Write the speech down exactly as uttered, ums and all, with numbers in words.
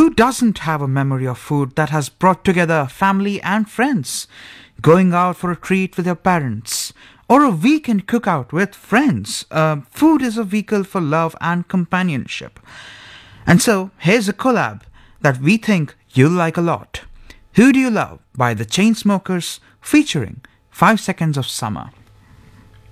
Who doesn't have a memory of food that has brought together family and friends? Going out for a treat with your parents, or a weekend cookout with friends. Uh, food is a vehicle for love and companionship. And so, here's a collab that we think you'll like a lot. Who Do You Love by the Chainsmokers featuring five Seconds of Summer.